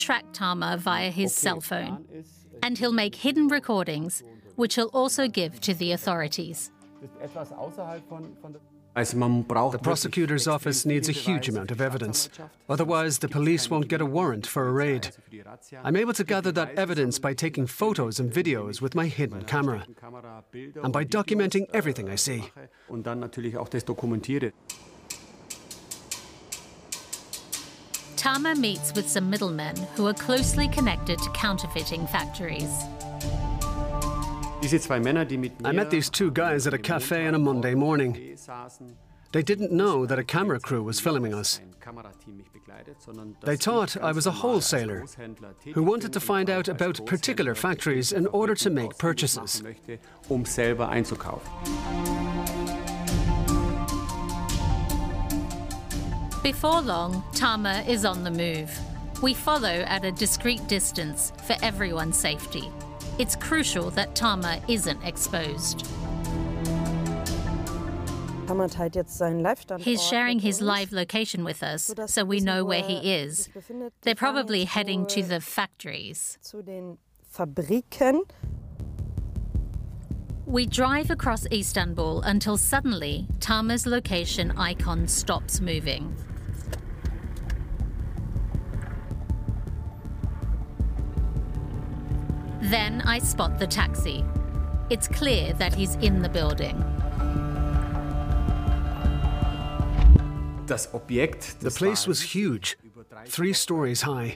track Tama via his cell phone, and he'll make hidden recordings, which he'll also give to the authorities. The prosecutor's office needs a huge amount of evidence. Otherwise, the police won't get a warrant for a raid. I'm able to gather that evidence by taking photos and videos with my hidden camera, and by documenting everything I see. Tama meets with some middlemen who are closely connected to counterfeiting factories. I met these two guys at a cafe on a Monday morning. They didn't know that a camera crew was filming us. They thought I was a wholesaler who wanted to find out about particular factories in order to make purchases. Before long, Tama is on the move. We follow at a discreet distance for everyone's safety. It's crucial that Tama isn't exposed. He's sharing his live location with us, so we know where he is. They're probably heading to the factories. We drive across Istanbul until suddenly Tama's location icon stops moving. Then I spot the taxi. It's clear that he's in the building. The place was huge, 3 stories high.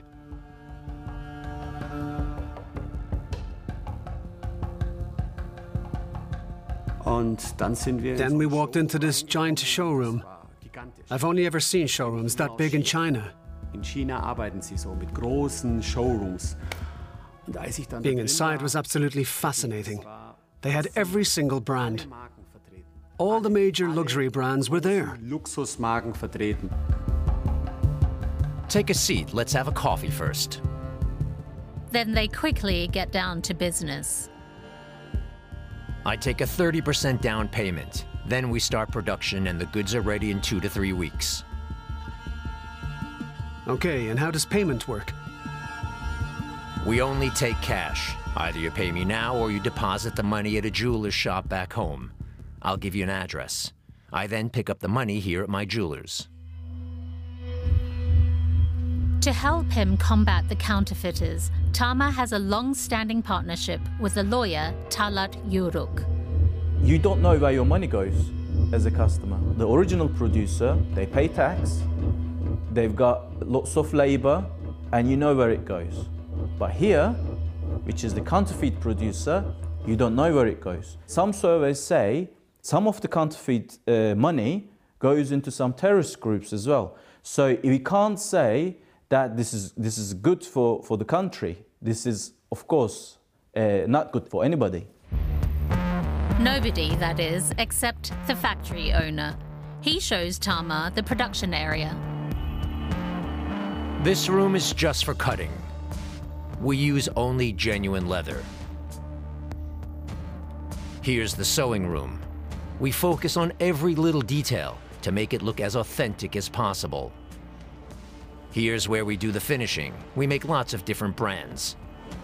Then we walked into this giant showroom. I've only ever seen showrooms that big in China. Being inside was absolutely fascinating. They had every single brand. All the major luxury brands were there. Take a seat. Let's have a coffee first. Then they quickly get down to business. I take a 30% down payment. Then we start production and the goods are ready in 2 to 3 weeks. Okay, and how does payment work? We only take cash. Either you pay me now or you deposit the money at a jeweler's shop back home. I'll give you an address. I then pick up the money here at my jeweler's. To help him combat the counterfeiters, Tama has a long-standing partnership with the lawyer Talat Yuruk. You don't know where your money goes as a customer. The original producer, they pay tax, they've got lots of labor, and you know where it goes. But here, which is the counterfeit producer, you don't know where it goes. Some surveys say some of the counterfeit money goes into some terrorist groups as well. So we can't say that this is good for the country. This is, of course, not good for anybody. Nobody, that is, except the factory owner. He shows Tama the production area. This room is just for cutting. We use only genuine leather. Here's the sewing room. We focus on every little detail to make it look as authentic as possible. Here's where we do the finishing. We make lots of different brands.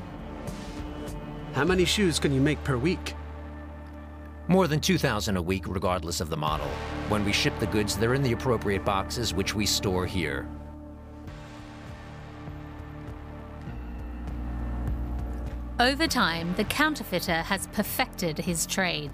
How many shoes can you make per week? More than 2,000 a week, regardless of the model. When we ship the goods, they're in the appropriate boxes, which we store here. Over time, the counterfeiter has perfected his trade.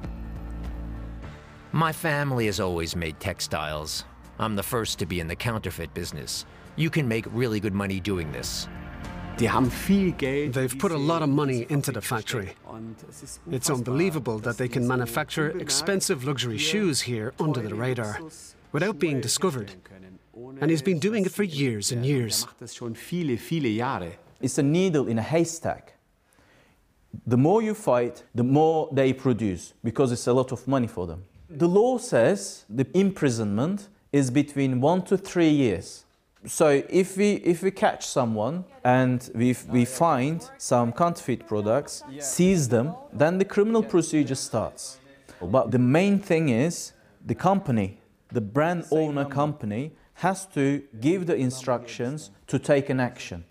My family has always made textiles. I'm the first to be in the counterfeit business. You can make really good money doing this. They've put a lot of money into the factory. It's unbelievable that they can manufacture expensive luxury shoes here under the radar, without being discovered. And he's been doing it for years and years. It's a needle in a haystack. The more you fight, the more they produce, because it's a lot of money for them. The law says the imprisonment is between 1 to 3 years. So if we catch someone and we find some counterfeit products, seize them, then the criminal procedure starts. But the main thing is the company, the brand owner company, has to give the instructions to take an action.